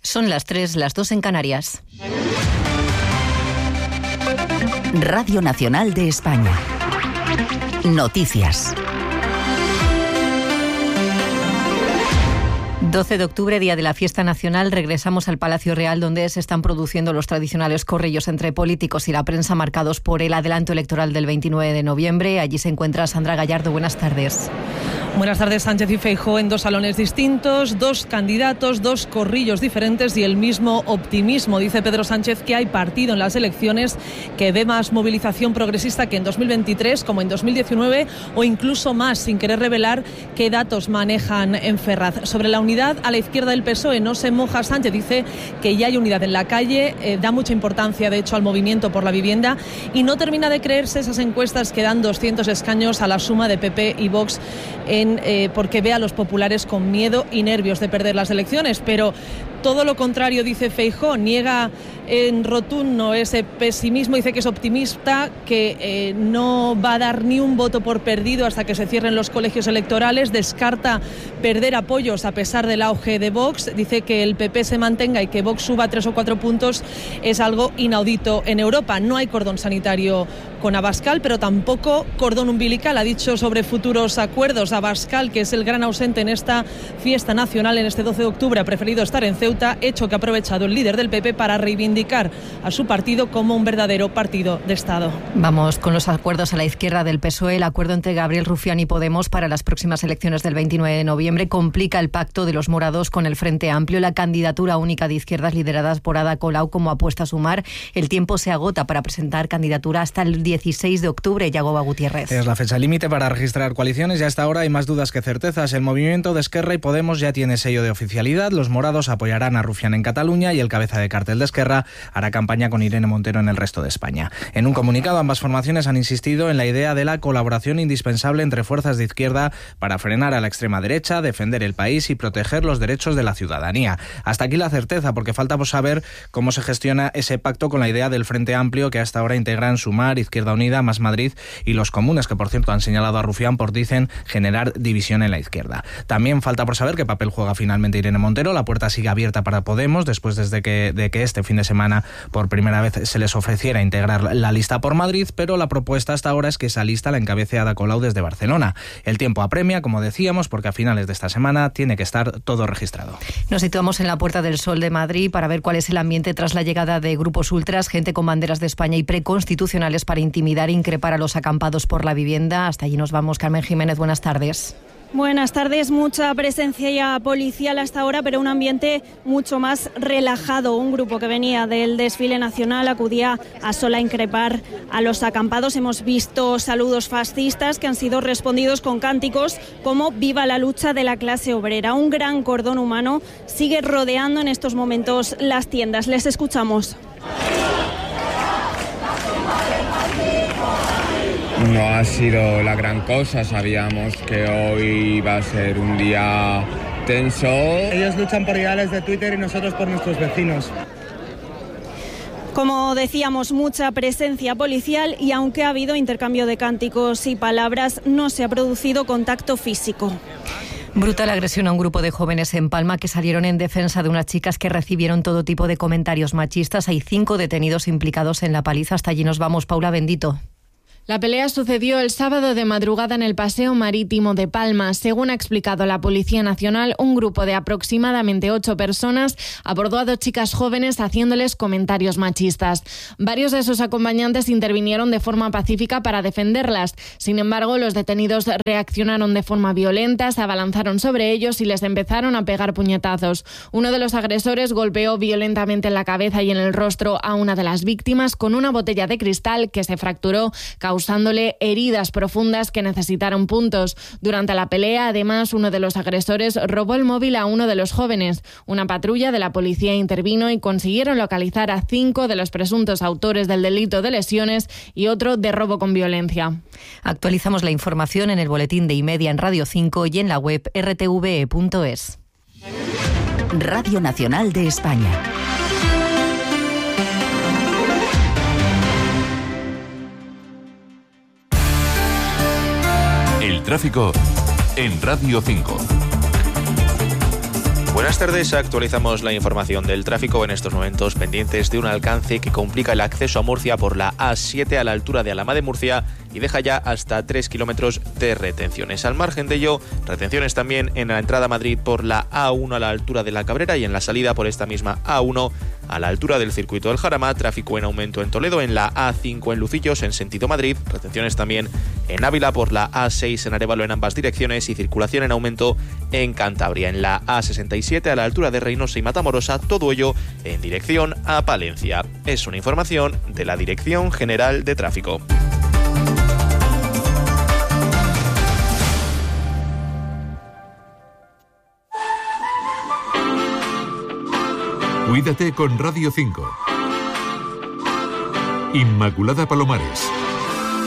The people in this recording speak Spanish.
Son las 3, las 2 en Canarias. Radio Nacional de España. Noticias. 12 de octubre, día de la fiesta nacional, regresamos al Palacio Real, donde se están produciendo los tradicionales corrillos entre políticos y la prensa marcados por el adelanto electoral del 29 de noviembre. Allí se encuentra Sandra Gallardo. Buenas tardes. Buenas tardes. Sánchez y Feijóo en 2 salones distintos, 2 candidatos, 2 corrillos diferentes y el mismo optimismo. Dice Pedro Sánchez que hay partido en las elecciones, que ve más movilización progresista que en 2023, como en 2019 o incluso más, sin querer revelar qué datos manejan en Ferraz. Sobre la unidad a la izquierda del PSOE no se moja Sánchez, dice que ya hay unidad en la calle, da mucha importancia de hecho al movimiento por la vivienda y no termina de creerse esas encuestas que dan 200 escaños a la suma de PP y Vox porque ve a los populares con miedo y nervios de perder las elecciones, pero todo lo contrario, dice Feijóo, niega en rotundo ese pesimismo, dice que es optimista, que no va a dar ni un voto por perdido hasta que se cierren los colegios electorales, descarta perder apoyos a pesar del auge de Vox, dice que el PP se mantenga y que Vox suba 3 o 4 puntos es algo inaudito en Europa. No hay cordón sanitario con Abascal, pero tampoco cordón umbilical. Ha dicho sobre futuros acuerdos Abascal, que es el gran ausente en esta fiesta nacional, en este 12 de octubre, ha preferido estar en Ceuta, hecho que ha aprovechado el líder del PP para reivindicar a su partido como un verdadero partido de Estado. Vamos con los acuerdos a la izquierda del PSOE. El acuerdo entre Gabriel Rufián y Podemos para las próximas elecciones del 29 de noviembre complica el pacto de los morados con el Frente Amplio. La candidatura única de izquierdas liderada por Ada Colau como apuesta a sumar. El tiempo se agota para presentar candidatura hasta el 16 de octubre. Yagoba Gutiérrez. Es la fecha límite para registrar coaliciones y hasta ahora hay más dudas que certezas. El movimiento de Esquerra y Podemos ya tiene sello de oficialidad. Los morados apoyarán a Rufián en Cataluña y el cabeza de cartel de Esquerra hará campaña con Irene Montero en el resto de España. En un comunicado, ambas formaciones han insistido en la idea de la colaboración indispensable entre fuerzas de izquierda para frenar a la extrema derecha, defender el país y proteger los derechos de la ciudadanía. Hasta aquí la certeza, porque falta por saber cómo se gestiona ese pacto con la idea del Frente Amplio, que hasta ahora integran Sumar, Izquierda Unida, Más Madrid y los comunes, que por cierto han señalado a Rufián por, dicen, generar división en la izquierda. También falta por saber qué papel juega finalmente Irene Montero. La puerta sigue abierta para Podemos, después de que este fin de semana por primera vez se les ofreciera integrar la lista por Madrid, pero la propuesta hasta ahora es que esa lista la encabece Ada Colau desde Barcelona. El tiempo apremia, como decíamos, porque a finales de esta semana tiene que estar todo registrado. Nos situamos en la Puerta del Sol de Madrid para ver cuál es el ambiente tras la llegada de grupos ultras, gente con banderas de España y preconstitucionales para intimidar e increpar a los acampados por la vivienda. Hasta allí nos vamos. Carmen Jiménez, buenas tardes. Buenas tardes, mucha presencia ya policial hasta ahora, pero un ambiente mucho más relajado. Un grupo que venía del desfile nacional acudía a sola increpar a los acampados. Hemos visto saludos fascistas que han sido respondidos con cánticos como "Viva la lucha de la clase obrera". Un gran cordón humano sigue rodeando en estos momentos las tiendas. Les escuchamos. No ha sido la gran cosa, sabíamos que hoy iba a ser un día tenso. Ellos luchan por ideales de Twitter y nosotros por nuestros vecinos. Como decíamos, mucha presencia policial y aunque ha habido intercambio de cánticos y palabras, no se ha producido contacto físico. Brutal agresión a un grupo de jóvenes en Palma que salieron en defensa de unas chicas que recibieron todo tipo de comentarios machistas. Hay 5 detenidos implicados en la paliza. Hasta allí nos vamos. Paula Bendito. La pelea sucedió el sábado de madrugada en el Paseo Marítimo de Palma. Según ha explicado la Policía Nacional, un grupo de aproximadamente 8 personas abordó a 2 chicas jóvenes haciéndoles comentarios machistas. Varios de sus acompañantes intervinieron de forma pacífica para defenderlas. Sin embargo, los detenidos reaccionaron de forma violenta, se abalanzaron sobre ellos y les empezaron a pegar puñetazos. Uno de los agresores golpeó violentamente en la cabeza y en el rostro a una de las víctimas con una botella de cristal que se fracturó, causándole heridas profundas que necesitaron puntos. Durante la pelea, además, uno de los agresores robó el móvil a uno de los jóvenes. Una patrulla de la policía intervino y consiguieron localizar a 5 de los presuntos autores del delito de lesiones y otro de robo con violencia. Actualizamos la información en el boletín de Y-Media en Radio 5 y en la web rtve.es. Radio Nacional de España. El tráfico en Radio 5. Buenas tardes, actualizamos la información del tráfico en estos momentos pendientes de un alcance que complica el acceso a Murcia por la A7 a la altura de Alhama de Murcia y deja ya hasta 3 kilómetros de retenciones. Al margen de ello, retenciones también en la entrada a Madrid por la A1 a la altura de la Cabrera y en la salida por esta misma A1 a la altura del circuito del Jarama. Tráfico en aumento en Toledo, en la A5 en Lucillos en sentido Madrid. Retenciones también en Ávila por la A6 en Arévalo en ambas direcciones y circulación en aumento en Cantabria. En la A67 a la altura de Reynosa y Matamorosa, todo ello en dirección a Palencia. Es una información de la Dirección General de Tráfico. Cuídate con Radio 5. Inmaculada Palomares.